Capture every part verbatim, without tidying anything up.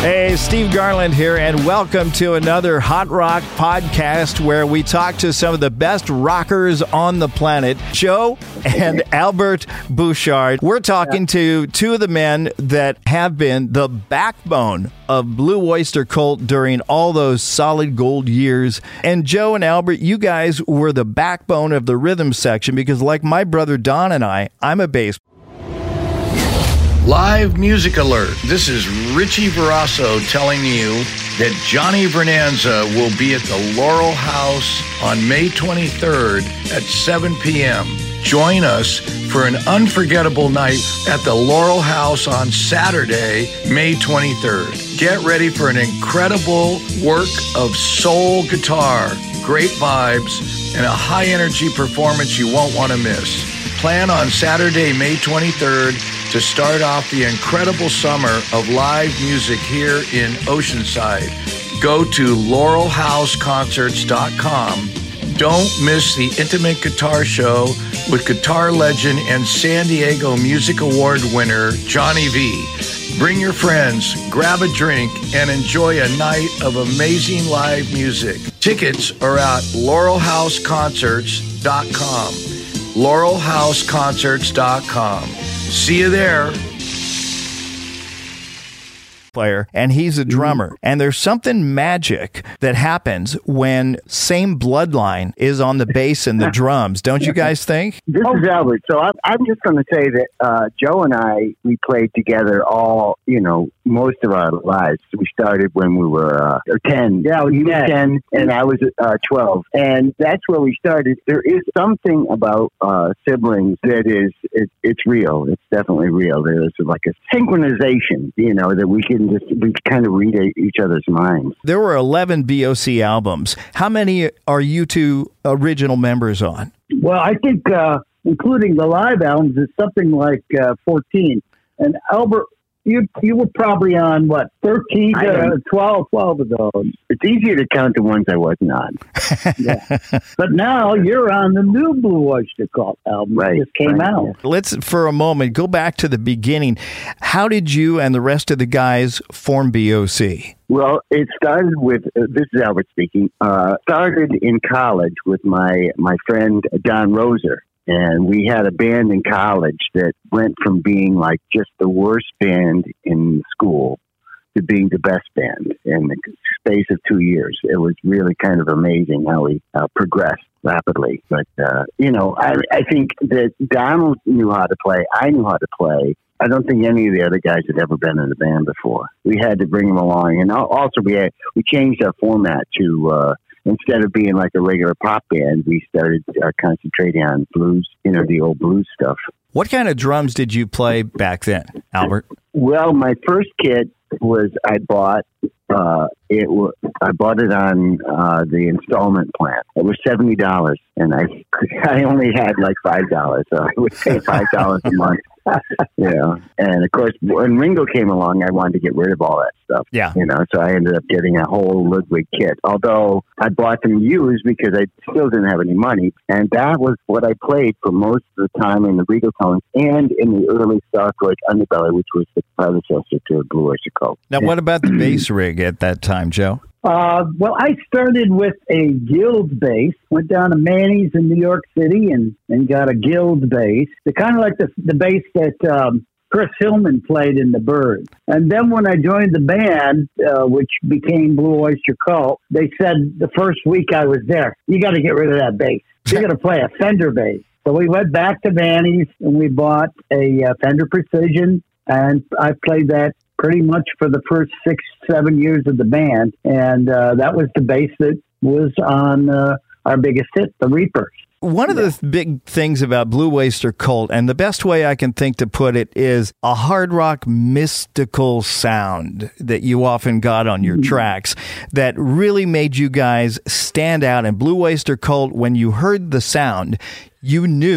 Hey, Steve Garland here, and welcome to another Hot Rock podcast where we talk to some of the best rockers on the planet, Joe and Albert Bouchard. We're talking to two of the men that have been the backbone of Blue Oyster Cult during all those solid gold years. And Joe and Albert, you guys were the backbone of the rhythm section because, like my brother Don and I, I'm a bass Live music alert. This is Richie Verasso telling you that Johnny Vernanza will be at the Laurel House on May twenty-third at seven p.m. Join us for an unforgettable night at the Laurel House on Saturday, May twenty-third. Get ready for an incredible work of soul guitar, great vibes, and a high-energy performance you won't want to miss. Plan on Saturday, May twenty-third to start off the incredible summer of live music here in Oceanside. Go to laurel house concerts dot com. Don't miss the intimate guitar show with guitar legend and San Diego Music Award winner Johnny V. Bring your friends, grab a drink, and enjoy a night of amazing live music. Tickets are at laurel house concerts dot com. laurel house concerts dot com. See you there. Player, and he's a drummer. And there's something magic that happens when same bloodline is on the bass and the drums. Don't you guys think? This is Albert. So I'm, I'm just going to say that uh, Joe and I, we played together all, you know, most of our lives. We started when we were uh, ten. Yeah, he was ten, and I was uh, twelve. And that's where we started. There is something about uh, siblings that is, it, it's real. It's definitely real. There's like a synchronization, you know, that we can just, we kind of read each other's minds. There were eleven B O C albums. How many are you two original members on? Well, I think, uh, including the live albums, is something like uh, fourteen. And Albert, you you were probably on, what, thirteen, uh, twelve, twelve of those. It's easier to count the ones I wasn't on. Yeah. But now you're on the new Blue Oyster Cult album right, that just came right, out. yeah. Let's, for a moment, go back to the beginning. How did you and the rest of the guys form B O C? Well, it started with, uh, this is Albert speaking, uh, started in college with my, my friend Don Roser. And we had a band in college that went from being like just the worst band in school to being the best band in the space of two years. It was really kind of amazing how we uh, progressed rapidly. But, uh, you know, I, I think that Donald knew how to play. I knew how to play. I don't think any of the other guys had ever been in a band before. We had to bring them along. And also we had, we changed our format to, uh, instead of being like a regular pop band, we started uh, concentrating on blues, you know, the old blues stuff. What kind of drums did you play back then, Albert? Well, my first kit was I bought. Uh, it w- I bought it on uh, the installment plan. It was seventy dollars, and I I only had like five dollars, so I would pay five dollars a month. Yeah, and of course, when Ringo came along, I wanted to get rid of all that stuff. Yeah, you know, so I ended up getting a whole Ludwig kit. Although I bought them used because I still didn't have any money, and that was what I played for most of the time in the Regal Tones and in the early Starcourt Underbelly, which was the predecessor to Blue Oyster Cult. Now, what about the bass rig at that time, Joe? Uh, well, I started with a Guild bass, went down to Manny's in New York City and, and got a Guild bass. They're kind of like the, the bass that um, Chris Hillman played in the Byrds. And then when I joined the band, uh, which became Blue Oyster Cult, they said the first week I was there, you got to get rid of that bass. You're going to play a Fender bass. So we went back to Manny's and we bought a uh, Fender Precision, and I played that pretty much for the first six, seven years of the band. And uh, that was the bass that was on uh, our biggest hit, the Reapers. One of the big things about Blue Oyster Cult, and the best way I can think to put it, is a hard rock mystical sound that you often got on your mm-hmm. tracks that really made you guys stand out. And Blue Oyster Cult, when you heard the sound, you knew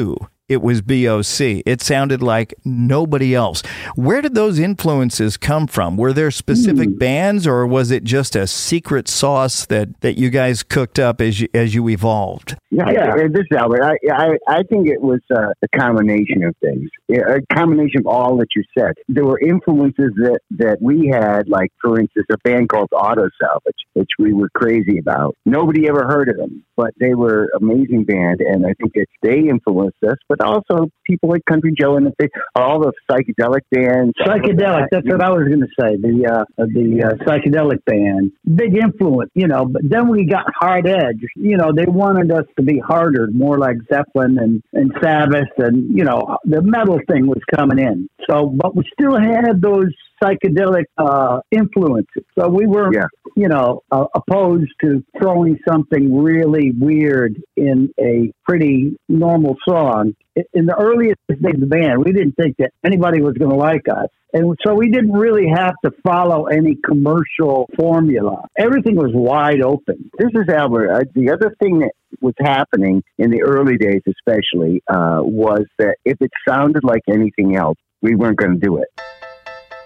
it was B O C. It sounded like nobody else. Where did those influences come from? Were there specific mm. bands, or was it just a secret sauce that, that you guys cooked up as you, as you evolved? Yeah, yeah. This is Albert. I, I, I think it was uh, a combination of things, a combination of all that you said. There were influences that, that we had, like, for instance, a band called Auto Salvage, which we were crazy about. Nobody ever heard of them, but they were an amazing band, and I think that they influenced us, but also people like Country Joe and the, all the psychedelic bands. Psychedelic, that's what I was going to say, the uh, the uh, psychedelic band. Big influence, you know, but then we got Hard Edge. You know, they wanted us to be harder, more like Zeppelin and, and Sabbath, and, you know, the metal thing was coming in. So, but we still had those psychedelic uh, influences. So we were, yeah. you know, uh, opposed to throwing something really weird in a pretty normal song. In the earliest days of the band, we didn't think that anybody was going to like us. And so we didn't really have to follow any commercial formula. Everything was wide open. This is Albert. Uh, the other thing that was happening in the early days especially uh, was that if it sounded like anything else, we weren't going to do it.